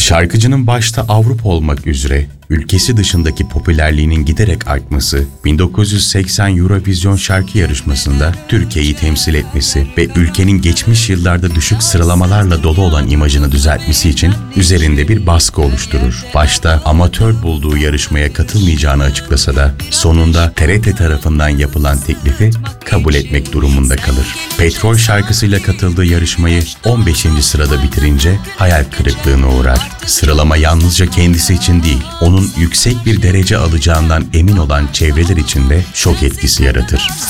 Şarkıcının başta Avrupa olmak üzere ülkesi dışındaki popülerliğinin giderek artması, 1980 Eurovision şarkı yarışmasında Türkiye'yi temsil etmesi ve ülkenin geçmiş yıllarda düşük sıralamalarla dolu olan imajını düzeltmesi için üzerinde bir baskı oluşturur. Başta amatör bulduğu yarışmaya katılmayacağını açıklasa da sonunda TRT tarafından yapılan teklifi kabul etmek durumunda kalır. Petrol şarkısıyla katıldığı yarışmayı 15. sırada bitirince hayal kırıklığına uğrar. Sıralama yalnızca kendisi için değil, onun yüksek bir derece alacağından emin olan çevreler için de şok etkisi yaratır.